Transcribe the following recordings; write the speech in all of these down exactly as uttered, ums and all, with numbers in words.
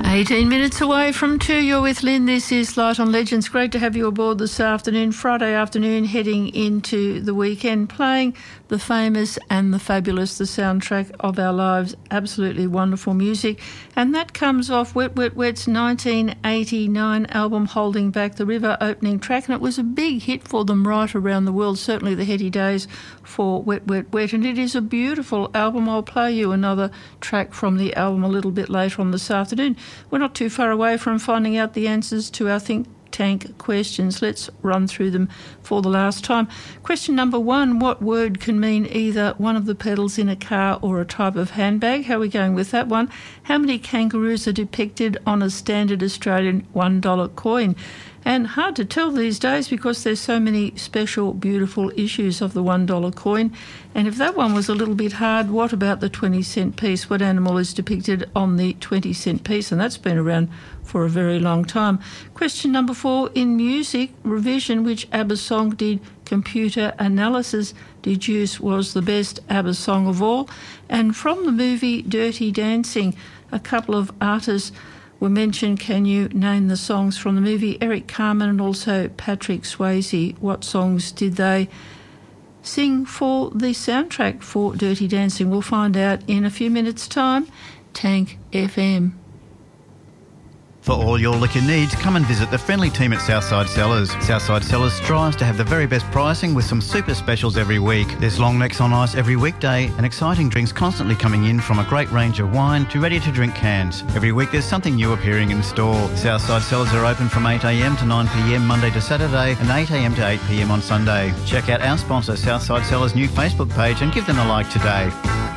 eighteen minutes away from two, you're with Lynn. This is Light on Legends. Great to have you aboard this afternoon, Friday afternoon, heading into the weekend, playing the famous and the fabulous, the soundtrack of our lives. Absolutely wonderful music. And that comes off Wet Wet Wet's nineteen eighty-nine album, Holding Back the River, opening track. And it was a big hit for them right around the world, certainly the heady days for Wet Wet Wet. And it is a beautiful album. I'll play you another track from the album a little bit later on this afternoon. We're not too far away from finding out the answers to our Think Tank questions. Let's run through them for the last time. Question number one, what word can mean either one of the pedals in a car or a type of handbag? How are we going with that one? How many kangaroos are depicted on a standard Australian one dollar coin? And hard to tell these days because there's so many special, beautiful issues of the one dollar coin. And if that one was a little bit hard, what about the twenty cent piece? What animal is depicted on the twenty cent piece? And that's been around for a very long time. Question number four, in music, revision, which ABBA song did computer analysis deduce was the best ABBA song of all? And from the movie Dirty Dancing, a couple of artists were mentioned. Can you name the songs from the movie? Eric Carmen and also Patrick Swayze. What songs did they sing for the soundtrack for Dirty Dancing? We'll find out in a few minutes' time. Tank F M. For all your liquor needs, come and visit the friendly team at Southside Cellars. Southside Cellars strives to have the very best pricing with some super specials every week. There's long necks on ice every weekday and exciting drinks constantly coming in, from a great range of wine to ready-to-drink cans. Every week there's something new appearing in store. Southside Cellars are open from eight a m to nine p m Monday to Saturday and eight a m to eight p m on Sunday. Check out our sponsor Southside Cellars' new Facebook page and give them a like today.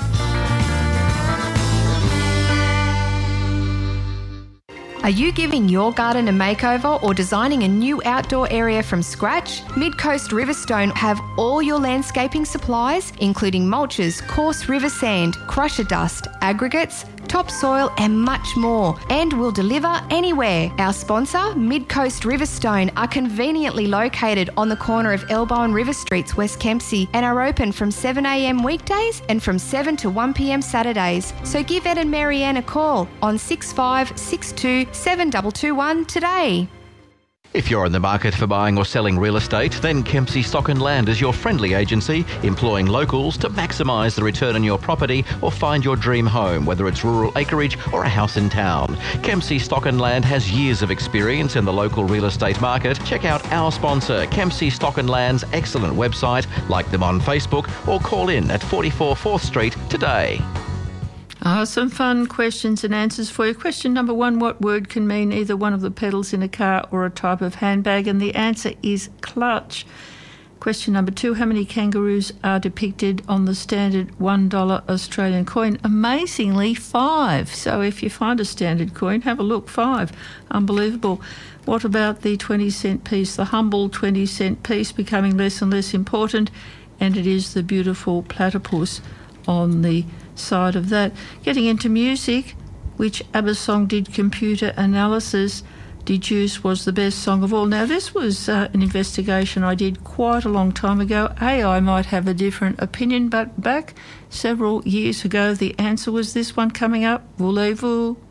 Are you giving your garden a makeover or designing a new outdoor area from scratch? Mid-Coast Riverstone have all your landscaping supplies, including mulches, coarse river sand, crusher dust, aggregates, topsoil and much more, and will deliver anywhere. Our sponsor, Mid-Coast Riverstone, are conveniently located on the corner of Elbow and River Streets, West Kempsey, and are open from seven a m weekdays and from seven to one p m Saturdays. So give Ed and Marianne a call on six five six two seven two two one today. If you're in the market for buying or selling real estate, then Kempsey Stock and Land is your friendly agency, employing locals to maximise the return on your property or find your dream home, whether it's rural acreage or a house in town. Kempsey Stock and Land has years of experience in the local real estate market. Check out our sponsor, Kempsey Stock and Land's excellent website, like them on Facebook, or call in at forty-four fourth Street today. Ah, some fun questions and answers for you. Question number one, what word can mean either one of the pedals in a car or a type of handbag? And the answer is clutch. Question number two, how many kangaroos are depicted on the standard one dollar Australian coin? Amazingly, five. So if you find a standard coin, have a look, five. Unbelievable. What about the twenty cent piece? The humble twenty cent piece becoming less and less important, and it is the beautiful platypus on the side of that. Getting into music, which ABBA song did computer analysis deduce was the best song of all? Now, this was uh, an investigation I did quite a long time ago. A I might have a different opinion, but back several years ago, the answer was this one coming up, Voulez-vous?